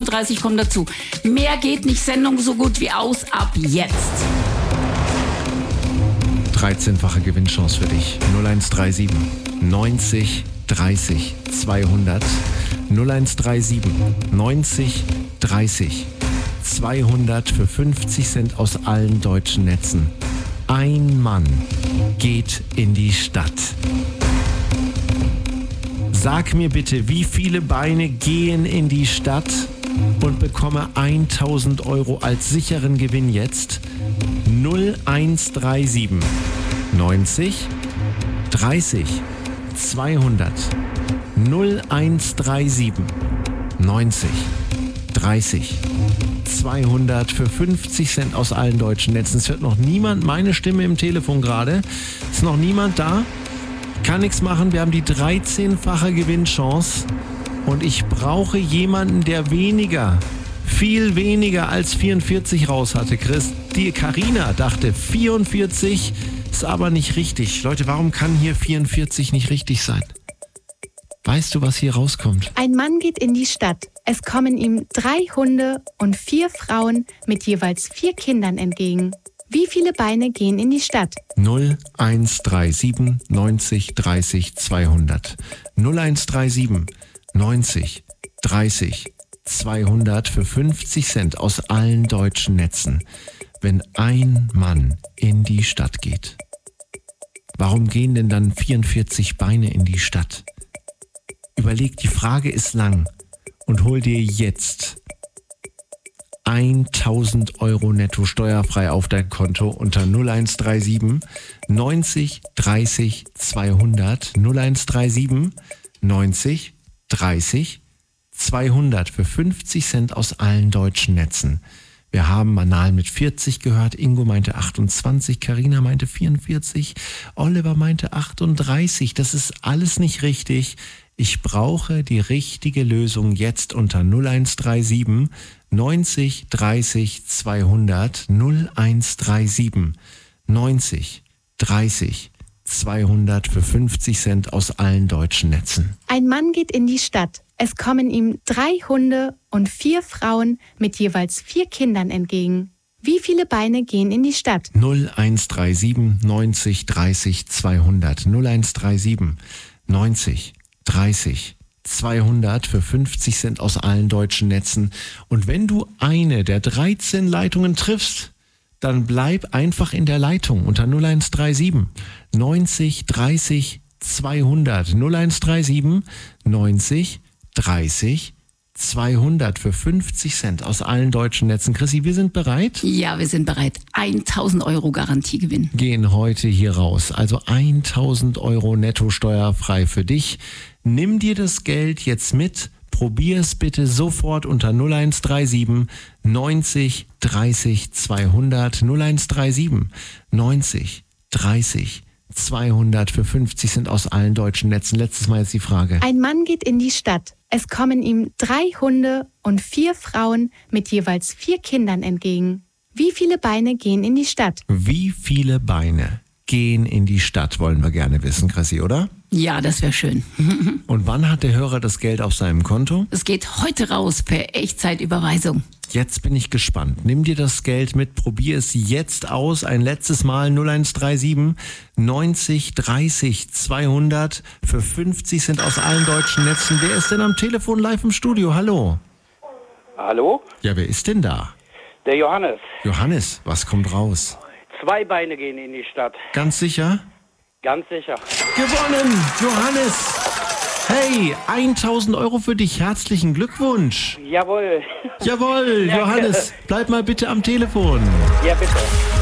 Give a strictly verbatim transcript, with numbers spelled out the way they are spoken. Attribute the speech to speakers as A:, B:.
A: Dreißig kommen dazu. Mehr geht nicht, Sendung so gut wie aus, ab jetzt.
B: dreizehnfache Gewinnchance für dich. null eins drei sieben neunzig dreißig zweihundert. null eins drei sieben neunzig dreißig zweihundert für fünfzig Cent aus allen deutschen Netzen. Ein Mann geht in die Stadt. Sag mir bitte, wie viele Beine gehen in die Stadt und bekomme tausend Euro als sicheren Gewinn jetzt? null eins drei sieben neunzig dreißig zweihundert. null eins drei sieben neunzig dreißig zweihundert für fünfzig Cent aus allen deutschen Netzen. Es hört noch niemand meine Stimme im Telefon gerade. Ist noch niemand da? Kann nichts machen. Wir haben die dreizehnfache Gewinnchance und ich brauche jemanden, der weniger, viel weniger als vierundvierzig raus hatte. Chris, die Carina dachte vierundvierzig, ist aber nicht richtig. Leute, warum kann hier vierundvierzig nicht richtig sein? Weißt du, was hier rauskommt?
C: Ein Mann geht in die Stadt. Es kommen ihm drei Hunde und vier Frauen mit jeweils vier Kindern entgegen. Wie viele Beine gehen in die Stadt?
B: null eins drei sieben neunzig dreißig zweihundert. null eins drei sieben neunzig dreißig zweihundert für fünfzig Cent aus allen deutschen Netzen. Wenn ein Mann in die Stadt geht. Warum gehen denn dann vierundvierzig Beine in die Stadt? Überleg, die Frage ist lang und hol dir jetzt tausend Euro netto steuerfrei auf dein Konto unter null eins drei sieben neunzig dreißig zweihundert. null eins drei sieben neunzig dreißig zweihundert für fünfzig Cent aus allen deutschen Netzen. Wir haben Manal mit vierzig gehört, Ingo meinte achtundzwanzig, Carina meinte vierundvierzig, Oliver meinte achtunddreißig. Das ist alles nicht richtig. Ich brauche die richtige Lösung jetzt unter null eins drei sieben neunzig dreißig zweihundert. null eins drei sieben neunzig dreißig zweihundert für fünfzig Cent aus allen deutschen Netzen.
C: Ein Mann geht in die Stadt. Es kommen ihm drei Hunde und vier Frauen mit jeweils vier Kindern entgegen. Wie viele Beine gehen in die Stadt?
B: null eins drei sieben neunzig dreißig zweihundert. null eins drei sieben neunzig dreißig zweihundert für fünfzig Cent aus allen deutschen Netzen. Und wenn du eine der dreizehn Leitungen triffst, dann bleib einfach in der Leitung unter null eins drei sieben neunzig dreißig zweihundert. null eins drei sieben neunzig dreißig zweihundert für fünfzig Cent aus allen deutschen Netzen. Chrissy, wir sind bereit?
A: Ja, wir sind bereit. tausend Euro Garantiegewinn.
B: Gehen heute hier raus. Also tausend Euro netto steuerfrei für dich. Nimm dir das Geld jetzt mit. Probier es bitte sofort unter null eins drei sieben neunzig dreißig zweihundert. null eins drei sieben neunzig dreißig zweihundert für fünfzig Cent aus allen deutschen Netzen. Letztes Mal jetzt die Frage.
C: Ein Mann geht in die Stadt. Es kommen ihm drei Hunde und vier Frauen mit jeweils vier Kindern entgegen. Wie viele Beine gehen in die Stadt?
B: Wie viele Beine gehen in die Stadt, wollen wir gerne wissen, Chrissy, oder?
A: Ja, das wäre schön.
B: Und wann hat der Hörer das Geld auf seinem Konto?
A: Es geht heute raus per Echtzeitüberweisung.
B: Jetzt bin ich gespannt. Nimm dir das Geld mit, probier es jetzt aus. Ein letztes Mal null eins drei sieben neunzig dreißig zweihundert für fünfzig Cent aus allen deutschen Netzen. Wer ist denn am Telefon live im Studio? Hallo?
D: Hallo?
B: Ja, wer ist denn da?
D: Der Johannes.
B: Johannes, was kommt raus?
D: Zwei Beine gehen in die Stadt.
B: Ganz sicher?
D: Ganz sicher.
B: Gewonnen, Johannes! Hey, tausend Euro für dich. Herzlichen Glückwunsch.
D: Jawohl.
B: Jawohl, Johannes, bleib mal bitte am Telefon.
D: Ja, bitte.